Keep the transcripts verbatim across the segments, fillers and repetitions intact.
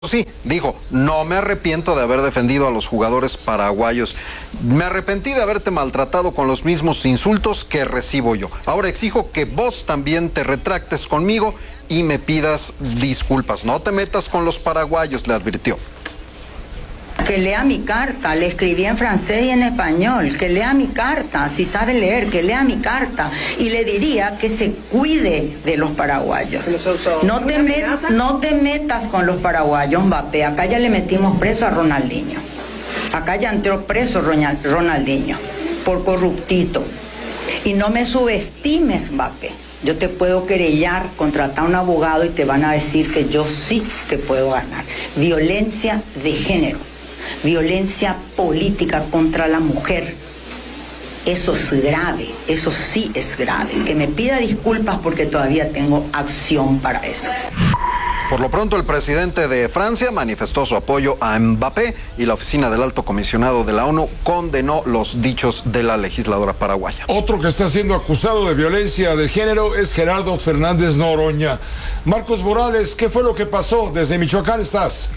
Sí, dijo, no me arrepiento de haber defendido a los jugadores paraguayos. Me arrepentí de haberte maltratado con los mismos insultos que recibo yo. Ahora exijo que vos también te retractes conmigo y me pidas disculpas. No te metas con los paraguayos, le advirtió. Que lea mi carta, le escribí en francés y en español, que lea mi carta, si sabe leer, que lea mi carta, y le diría que se cuide de los paraguayos. No te, met, no te metas con los paraguayos, Mbappé, acá ya le metimos preso a Ronaldinho, acá ya entró preso Ronaldinho, por corruptito, y no me subestimes, Mbappé. Yo te puedo querellar, contratar a un abogado y te van a decir que yo sí te puedo ganar. Violencia de género. Violencia política contra la mujer. Eso es grave, eso sí es grave. Que me pida disculpas porque todavía tengo acción para eso. Por lo pronto, el presidente de Francia manifestó su apoyo a Mbappé y la oficina del Alto Comisionado de la ONU condenó los dichos de la legisladora paraguaya. Otro que está siendo acusado de violencia de género es Gerardo Fernández Noroña. Marcos Morales, ¿qué fue lo que pasó? Desde Michoacán estás.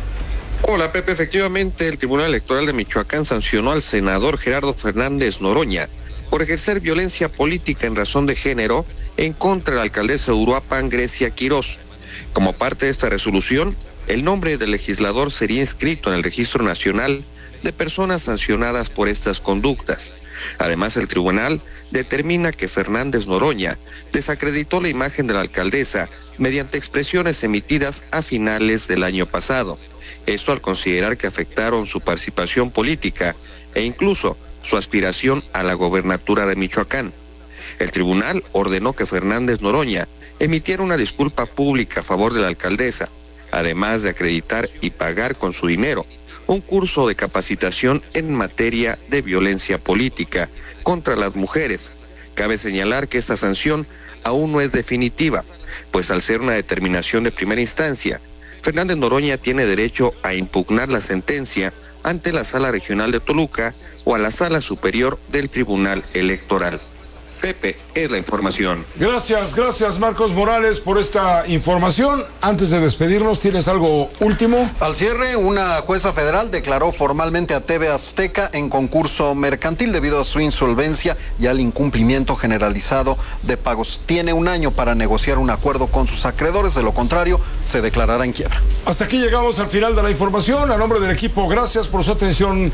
Hola Pepe, efectivamente el Tribunal Electoral de Michoacán sancionó al senador Gerardo Fernández Noroña por ejercer violencia política en razón de género en contra de la alcaldesa de Uruapan, Grecia Quirós. Como parte de esta resolución, el nombre del legislador sería inscrito en el Registro Nacional de Personas Sancionadas por estas conductas. Además, el tribunal determina que Fernández Noroña desacreditó la imagen de la alcaldesa mediante expresiones emitidas a finales del año pasado. Esto al considerar que afectaron su participación política e incluso su aspiración a la gobernatura de Michoacán. El tribunal ordenó que Fernández Noroña emitiera una disculpa pública a favor de la alcaldesa, además de acreditar y pagar con su dinero un curso de capacitación en materia de violencia política contra las mujeres. Cabe señalar que esta sanción aún no es definitiva, pues al ser una determinación de primera instancia, Fernández Noroña tiene derecho a impugnar la sentencia ante la Sala Regional de Toluca o a la Sala Superior del Tribunal Electoral. Pepe, es la información. Gracias, gracias Marcos Morales por esta información. Antes de despedirnos, ¿tienes algo último? Al cierre, una jueza federal declaró formalmente a T V Azteca en concurso mercantil debido a su insolvencia y al incumplimiento generalizado de pagos. Tiene un año para negociar un acuerdo con sus acreedores, de lo contrario, se declarará en quiebra. Hasta aquí llegamos al final de la información. A nombre del equipo, gracias por su atención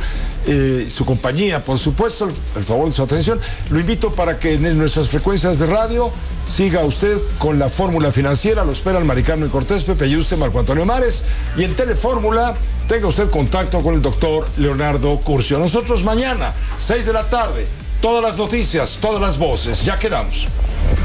y eh, su compañía, por supuesto, el, el favor de su atención. Lo invito para que en nuestras frecuencias de radio siga usted con la Fórmula Financiera. Lo esperan Maricano y Cortés, Pepe Yuste, Marco Antonio Mares, y en Telefórmula tenga usted contacto con el doctor Leonardo Curcio. Nosotros mañana, seis de la tarde, todas las noticias, todas las voces. Ya quedamos.